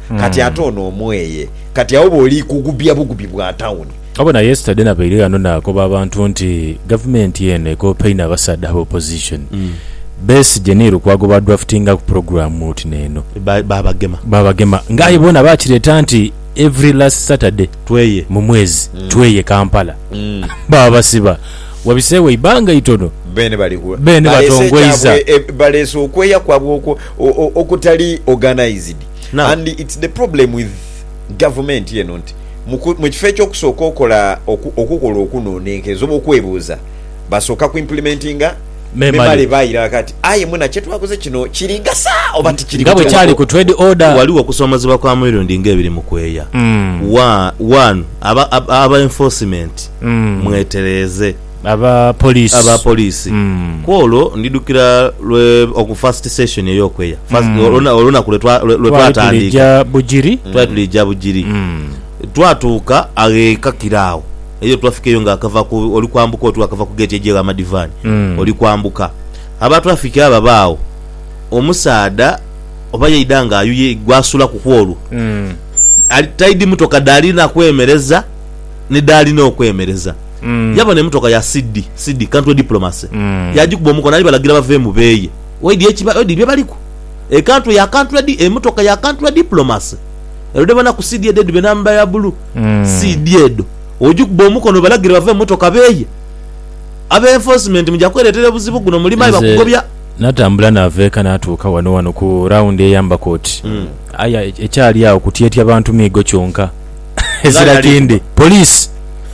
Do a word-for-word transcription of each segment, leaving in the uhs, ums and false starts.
mm. kati atono omweye kati awo boli kugubya bugubi bwa town abona yesterday na bayire ano nakoba abantu nti government yene ko paina basada opposition mm. base general kwagoba draftinga ku program muti neno babagema babagema ngaye bona bakireta nti every last Saturday tweye mu mwezi mm. tweye Kampala mm. baba siba wabisewe ibanga itono bene bali ku bene batongweiza baleso okweya kwabwo okutali organized no. And it's the problem with government ye not mu kifecho kusoko okola okukola okunonekezo okwebuza basoka ku implementinga memali bayira kati aye muna chetu wakoze kino kirigasa obati kirigasa ngabo cyali ku trade order waliwo kusomazibwa kwa mirundi ngebiri mu kweya mm. one one aba, aba, aba enforcement mm. mwetereze aba police aba police mm. kwolo ndidukira lwe oku first session eyo kweya first mm. olona olona kuletwa lwetwatandika bujiri twatulija bujiri mm. twatuka agekakirawo eyo twafikeyo nga akava ku oli kwambuka otu akava ku gate ejega amadivani mm. oli kwambuka abantu afike aba bawo omusaada obaye idanga ayuye gwasula ku kwolu mm. alitaidi mutoka dalina kwemereza ne dalina okwemereza mm. yabone mutoka ya Sidi Sidi country diplomacy mm. yaji kubomuko nali balagira bave mu beye wedi ekiba wedi bye baliko e country ya country di e mutoka ya country diplomacy erode bana ku Sidi edo be namba ya blue mm. Sidi edo oju kubomuko no balagira bave mutoka beye abe enforcement mujja kweretera buzibu guno mulima bakugobya natambula naveka natuuka wano wano ku round eyamba court mm. aya ekyali awo kutiyetya abantu migo kyonka ezira kindi police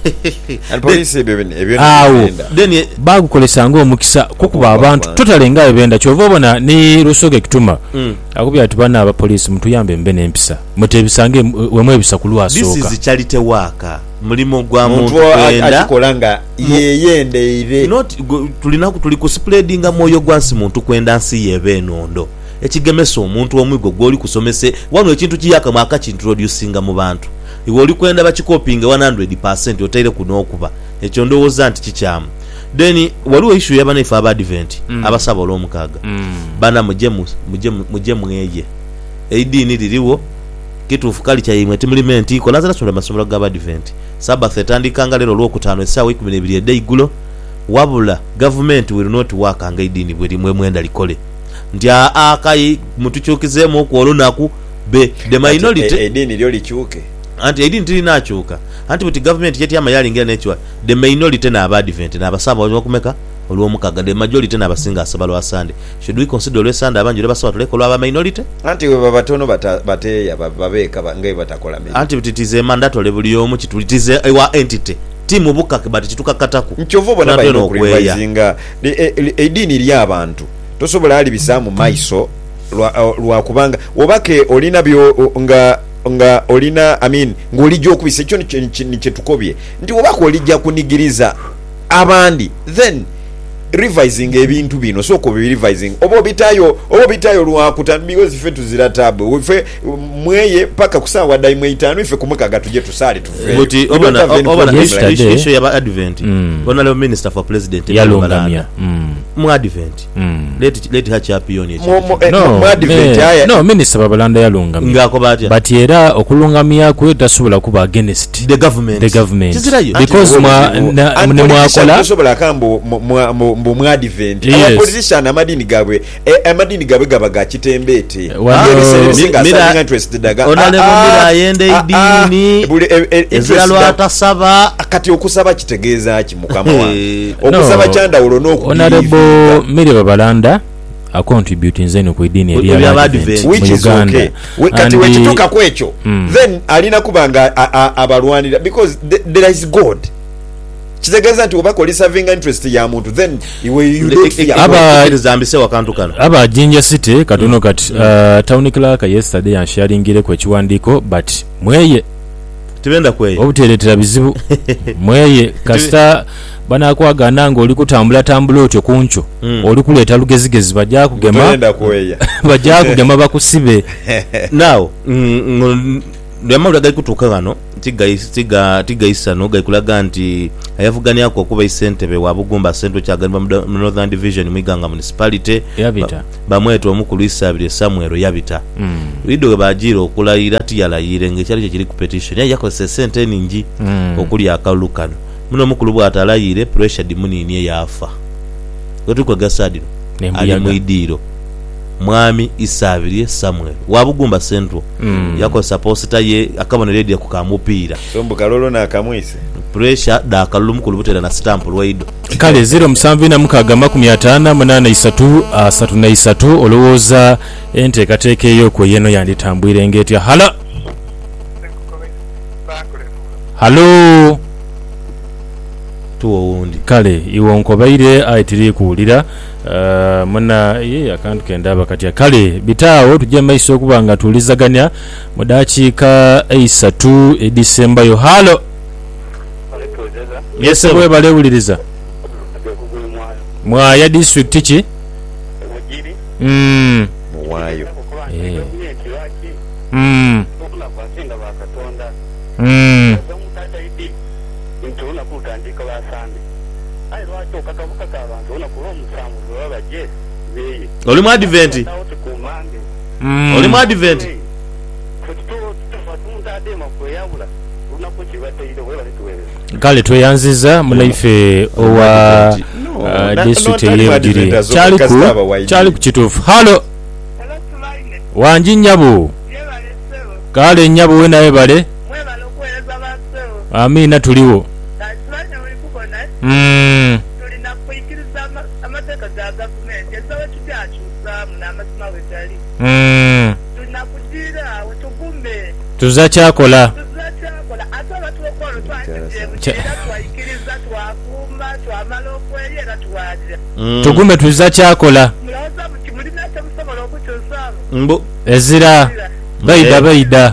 and police ebyo ebyo then bagukolesa ngo omukisa kukuba abantu totalenga ebenda kyova obona ni Rusoge Kituma mm. akubya tubana aba police mtu yambe mbe n'empisa mutebisange wemwe ebisa kulwasoka this is charity work mulimo gwa muntu kwenda akikolanga yeyende ire not tulina tuli ku spreadinga moyo gwansi muntu kwenda nsi yebe nondo ekigemeso omuntu omwigo gwoli kusomese wano ekintu kiyaka mwaka kintroducinga mu bantu iwe oli kwenda bakikopinga one hundred percent otaire kuno okuba ekyo ndowooza nti kikyamu then waliwo issue yabana ifa aba advent mm. abasaba olw'omukaga mm. bana muje muje muje mweye eidini liriwo kituufu kali kya imwe timuliment iko nazala sola masomero ga advent sabbath etandikanga lero olw'okutaano essaawa ikumi n'ebiri eddaigulo wabula government will not work anga idini bwe limwe mwenda likole nti akayi mutukyukizeemu okwolunaku be the minority edini lyo likyuke anti edini tilinakyuka anti buti government yeti amayalingira n'ekyo the minority na aba advent na abasaba bakumeka olw'omukaga the majority na abasinga asaba lwa Sunday should we consider lwa Sunday abanjule basaba tuleko lwa aba minority anti we babatono bateya babeka ngai batakola mezi anti butitize mandatory buli omu kitulitize ewa entity timu bukake bati kitukakataku nkyovo bona bayino kulivazinga edini lya abantu tosobola ali bisamu maiso lwa lwa kubanga obake olina byo nga nga olina I mean ngolijjo okubisa ekyo niche tukobye nti obako olijja kunigiriza abandi then revising ebintu bino so ko revising obo bitayo obo bitayo lwa kutambigo zife tuzira tabu ife mweye paka kusawa daimwe itano ife kumukaga tuje tusali tufe buti obana obana issue ya advent bona le minister for president yalungamia mu advent let let ha champion no advent aya no minister babalanda yalungamia ngako batya but era okulungamia kweta subula kuba against the government the government because mwa ne mwakola subula kambo mbu mu advent aba politician amadini gabwe amadini gabwe gabaga kitembete mira interest daga onale mira yende idini ezalwa atasaba kati okusaba kitegeeza ki mukama wa okusaba kyanda ulo no honorable mira babalanda a contributing zeno ku idini eri ya advent which is okay kati wekituka kwecho then alina kubanga abalwanira because there is God kitegeeza nti obako li serving interest ya muntu then iwe you don't fear aba zambise wakantu kana aba Jinja City katuno mm. kati uh, town clerk yesterday and sharingire ku kiwandiko but mweye tibenda kweye obuteretera bizibu mweye kasta bana kwagana ngo oli kutambula tambula otyo kuncho mm. oli kuleta lugezigezi bajja kugema tibenda kweye bajja kugema bakusibe now mm, ndema ulaga kutuka gano tiga tigaisano gaikulaga nti ayavuganyako okuba isentebe wa Bugumba Central Kyagalima mu Northern Division Mwiganga Municipality yabita bamwetu omukulu isabire Samuel yabita lido bajiro okulayira tiyalayire ngekyali kiri ku petition ya yakozesa sente ningi okuli akalukano muno omukulu bwatalayire pressure dimunini yafa gotukwa gasadino ali mwidiro mwami isabire Samuel wa Bugumba Central mm. yakozesa posta ye akabona radio ku kamupira sombo kalolo na kamwise pressure da kalulu mukulu butera na stamp lwaido kale zero musanvu na mukaga makumi ataano munana isatu asatu na isatu olowooza enteekateeka eyo kwe yeno yanditambwire ngeetya hala halo tuwo wundi kale iwo nkobaire aitiri kuwulira uh, muna ye akantu kendaba katya kale bitaawo tujja maiso okuba nga tuwulizaganya mu dakiika eisatu e Disemba yo halo yese bwe balewuliriza mwaya district ki mm mwayo eh mm mm oli mu advent mm oli mu advent kale tweyanziza mulaife owa uh, district eyebudiri kyali ku kyali ku kituufu halo wanji nnyabo kale nnyabo we naye bale amina tuliwo mm mm tuza kyakola tugume tuza kyakola mbo ezira baida baida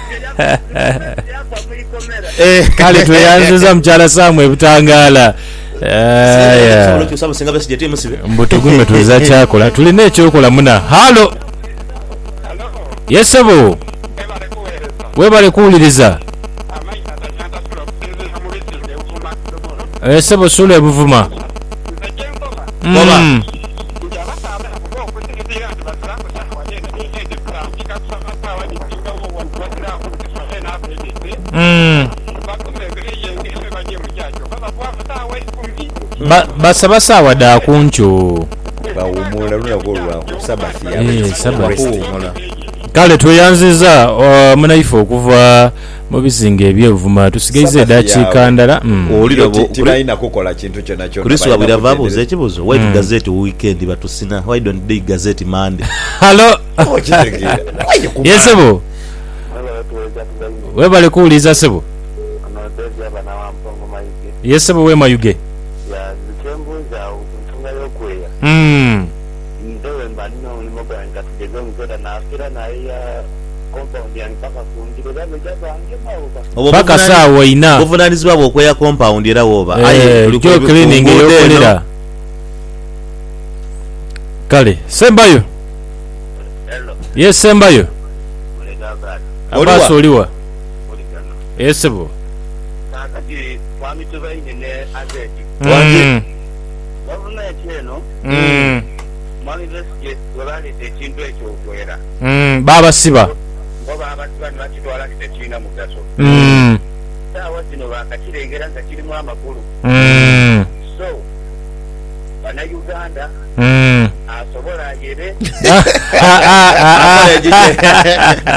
kale tweyanziza mukyala Samuel Butangala aya mbu tugume tuza kyakola tulina ekyokola muna halo yesebo webale kuwuliriza esebo sulu ebuvuma mm. mm. ba basaba sawa da kuncho bawumula lunako lwa kusabati ya eh sabati kale tweyanziza uh, munaife okuva mu bizinga ebyevuma tusigaize dakiika ndala oliro tibaina kukola kintu kyonna kyonna Kristo abira vabuze ekibuzo why mm. gazette weekend batusina why don't they gazette Monday halo yesebo webale kuwuliza sebo yesebo we mayuge mm paka sawa ina buvunanizibwa bw'okweya compound era woba aye jo cleaning eyokolera kale sembayo yes sembayo abaso oliwa yesebo mm mm mm baba siba mm mm so bana Uganda mm asobola yere